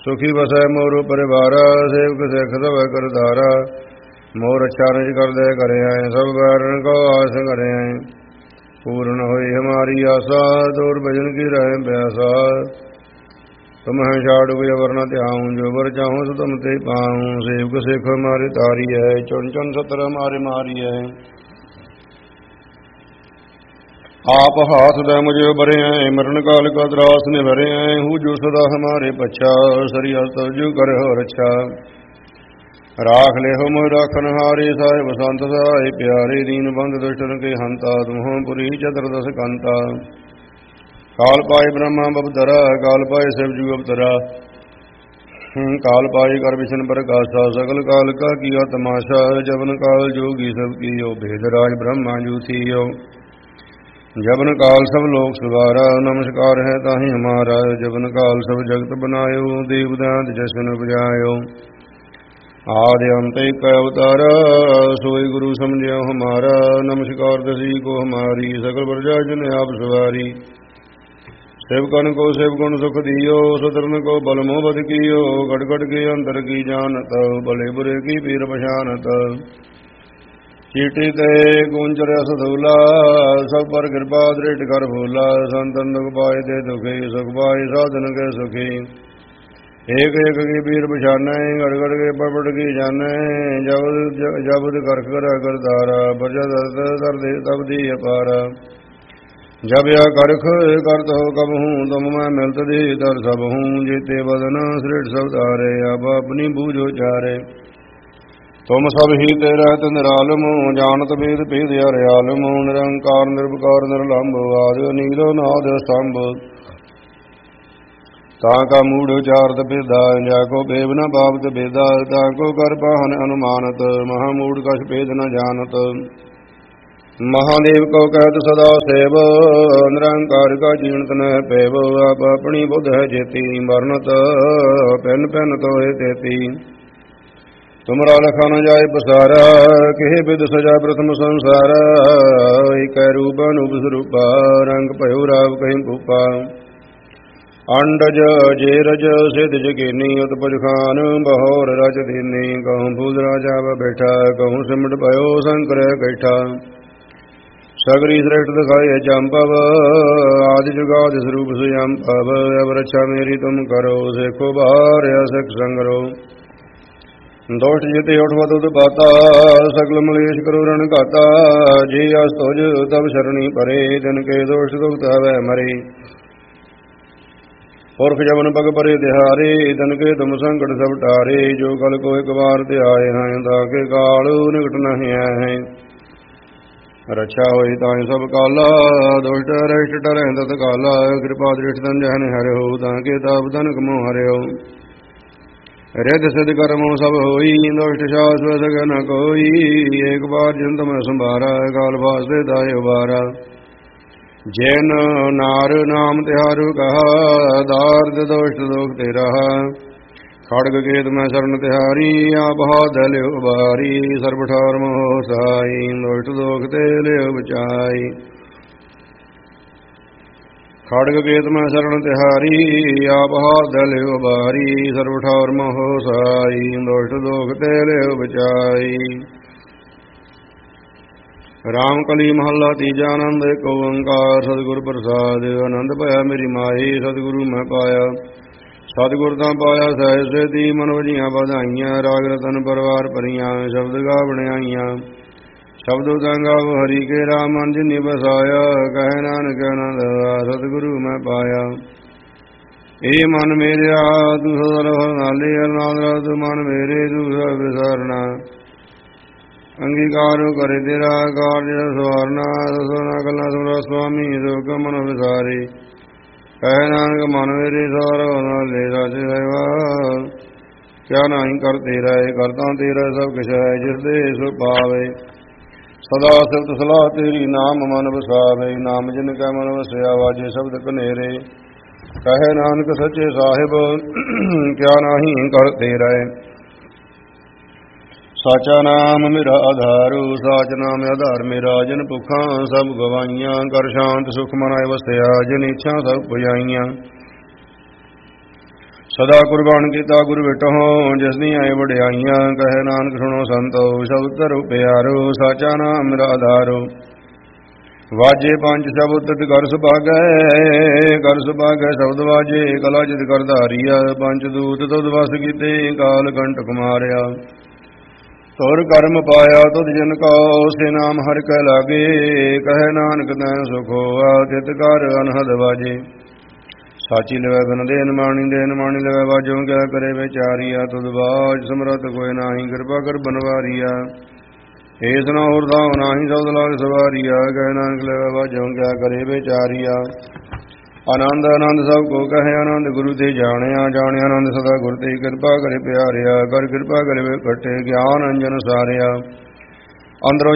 ਸੁਖੀ ਵਸੈ ਮੋਰ ਪਰਿਵਾਰਾ, ਸੇਵਕ ਸਿੱਖ ਸਭੈ ਕਰਤਾਰਾ। ਮੋਰ ਅੱਛਾ ਨਿਜ ਕਰਦੇ ਕਰੇ ਆਏ, ਸਭ ਬੈਰਨ ਕੋ ਆਸ ਕਰੇ ਆਏ। ਪੂਰਨ ਹੋਈ ਹਮਾਰੀ ਆਸਾ, ਤੋਰ ਭਜਨ ਕੀ ਰਹਿ ਪਿਆਸਾ। ਤੁਮ ਹੈ ਛਾੜ ਕੋਈ ਅਵਰ ਨ ਧਿਆਉ, ਜੋ ਵਰ ਚਾਹੂੰ ਸੋ ਤੁਮ ਤੇ ਪਾਉ। ਸੇਵਕ ਸਿੱਖ ਹਮਾਰੇ ਤਾਰੀ ਹੈ, ਚੁਨ ਚੁਨ ਸਤਰ ਹਮਾਰੇ ਮਾਰੀ ਹੈ। आप हाथ दे मुझे भरे हैं, मरण काल का त्रास ने भरे हैं। हूँ जो सदा हमारे पच्छा, सरी हस्त जो करे हो रक्षा। राख ले हो मोह राखन हारे, साहिब संत सहाय प्यारे। दीन बंद दुष्टन के हंता, तुम पुरी चतुर्दश कंता। काल पाए ब्रह्मा बबतरा, काल पाए शिव जू अवतरा। काल पाए कर विष्ण प्रकाशा, सकल काल का किया तमाशा। जबन काल जोगी सब कियो, भेद राज ब्रह्मा जू थियो। जबन काल सब लोक सवारा, नमस्कार है ताहि हमारा। जबन काल सब जगत बनायो, देव दांत जसन उपजायो। आदि अंत एक अवतारा, सोई गुरु समझो हमारा। नमस्कार दसी को हमारी, सकल प्रजा जन आप सवारी। सेवकन को सेवगुण सुख दियो, सुतरन को बल मोह बद कियो। गढ़ गढ़ के अंतर की जानत, भले बुरे की पीर पछानत। चीटी ते गुंजर सधूला, सब पर कृपा दृढ़ कर भूला। संतन दुख पाए दे दुखी, सुख पाए साधन के सुखी। एक एक की पीर पछाने, गढ़ गढ़ के पपट की जाने। जबद कर कर तारा, प्रजा दर दे तब दी अपारा। जब या करख करत हो कब हूँ, तुम मैं मिलत दी तर सब हूँ। जीते बदन सृढ़ सब तारे, अब अपनी बूझो चारे। तुम सब ही ते रहत निरालम, जानत भेद भेद हरियालम। निरंकार निर्विकार निर्लंब, आदि नीलो नाद स्तंभ। ताका मूढ़ चारत भेदा, जाको बेब न पावत भेदा। ताको कर पाहन अनुमानत, महामूढ़ कछ भेद न जानत। महादेव को कहत सदा सेव, निरंकार का जीणत न पेव। आप अपनी बुध है जेती, मरनत पेन पेन तो है तेती। तुमरा लखा न जाय पसारा, केह बिद सजा प्रथम संसारा। एक रूप अनूप स्वरूपा, रंग भयो राव कहीं भूपा। अंडज जेरज सिद्ध जगीनी, उत्पज खान बहोर रज दीनी। कहूँ भूल राजा बैठा, कहूँ सिमट भयो शंकर कैठा। सगरी श्रेष्ठ दिखाए चंपव, आदि जुगादि स्वरूप स्वयंपव। अब रक्षा मेरी तुम करो, देखो बाहर सिख संगरो। दोष जिते उठवत उत्पाता, सकल मलेश करो रण घाता। जे अस तुझ तब शरणी परे, तिनके दोष दुख हवै मरे। पुरख जबन पग परे तिहारे, तिनके तुम संकट सब टारे। जो कल को एक बार ते आए हैं, ताके काल निकट नहीं आए। रक्षा होई ताहि सब काला, दुष्ट रष्ट टरै तत्काला। कृपा दृष्ट तन जहन हरे हो, ताके ताप तनक मोह हरे हो। रिद सिद्ध कर्मों सब होई, दुष्ट शाश्वत न कोई। एक बार जन तुम संभारा, काल वास्ते दाय उबारा। जैन नार नाम तिहारु कहा, दार्द दुष्ट दुख ते रहा। खड़ग केत मैं शरण तिहारी, आप हाथ ले उबारी। सर्व ठार मोह सहाई, दुष्ट दुख ते ले बचाई। खड़ग केत मैं शरण तिहारी, आप हाथ ले उबारी। सर्व ठार मोह सहाई, दुष्ट दुख ते ले बचाई। राम कली महला तीजा, आनंद एक ओंकार। सतगुर प्रसाद आनंद पाया मेरी माई, सतगुरु मैं पाया। सतगुर ता पाया सहज सेती, मन वजियां बधाइयां। राग रतन परवार भरियां, शब्द गा बणियाइयां। शब्द गावो हरि के राम, मन जिनि बसाया। कह नानक आनंद सतगुरु मैं पाया। ए मन मेरे तू सदा नाले, नाल तू मन मेरे तू सब विसारना। अंगीकार करे तेरा कार्य सवारना। सोना कला सुरा स्वामी, सुख मन विसारे। कह नानक मन मेरे सारा नाले राजे सेवा। क्या नहीं कर तेरा, करता तेरा सब किछ है। जिस दे सो पावे, सदा सिफत सलाह तेरी, नाम मन बसावे। नाम जिन कै मन वसया, वाजे शब्द कनेरे। कहे नानक सच्चे साहिब, क्या नाही कर तेरा। साचा नाम मेरा आधारू, साच नाम आधार मेरा। जिन भुखा सब गवाइयां, कर शांत सुख मनाए वसया। जिन इच्छा सब पुजाइयां, ਸਦਾ ਕੁਰਬਾਨ ਕੀਤਾ ਗੁਰ ਵਿਟਹੁ, ਜਿਸ ਦੀਆਂ ਆਏ ਵਡਿਆਈਆਂ, ਕਹੇ ਨਾਨਕ ਸੁਣੋ ਸੰਤੋ, ਸ਼ਬਦ ਧਰੋ ਪਿਆਰੋ, ਸਾਚਾ ਨਾਮ ਮੇਰਾ ਆਧਾਰੋ। ਵਾਜੇ ਪੰਜ ਸ਼ਬਦ ਤਿਤ ਕਰ ਸੁਭਾਗੈ, ਕਰ ਸੁਭਾਗੈ ਸ਼ਬਦ ਵਾਜੇ, ਕਲਾ ਜਿਤ ਕਰ ਧਾਰੀਆ, ਪੰਜ ਦੂਤ ਤੁਧ ਵਸ ਕੀਤੇ, ਕਾਲ ਕੰਟਕ ਮਾਰਿਆ। ਤੁਰ ਕਰਮ ਪਾਇਆ ਤੁਧ ਜਿਨ ਕਉ, ਸੇ ਨਾਮ ਹਰਿ ਕੈ ਲਾਗੇ, ਕਹੈ ਨਾਨਕ ਤੈਨ ਸੁਖ ਹੋਆ, ਤਿਤ ਕਰ ਅਨਹਦ ਵਾਜੇ। ਸਾਚੀ ਲਵੈ ਬਨ ਦੇਨ ਮਾਣੀ ਲਵੈ ਵਾਜੋ, ਕਿਆ ਕਰੇ ਵਿਚਾਰੀਆ, ਤੁਧ ਬਾਜ ਸਮਰਥ ਕੋਇ ਨਾਹੀ, ਕਿਰਪਾ ਕਰ ਬਨਵਾਰੀਆ। ਏਸ ਨਾ ਹੋਰ ਥਾਉ ਨਾਹੀ, ਸਬਦ ਲਾਗ ਸਵਾਰੀਆ, ਕਹਿ ਨਾਨਕ ਲਵੈ ਵਾਜੋ, ਕਿਆ ਕਰੇ ਵਿਚਾਰੀਆ। ਆਨੰਦ ਆਨੰਦ ਸਭ ਕੋ ਕਹੈ, ਆਨੰਦ ਗੁਰੂ ਤੇ ਜਾਣਿਆ, ਜਾਣਿਆ ਆਨੰਦ ਸਦਾ ਗੁਰ ਤੇ, ਕਿਰਪਾ ਕਰੇ ਪਿਆਰਿਆ, ਕਰ ਕਿਰਪਾ ਕਰੇ ਇਕੱਠੇ, ਗਿਆਨ ਅੰਜਨ ਸਾਰਿਆ। ਅੰਦਰੋਂ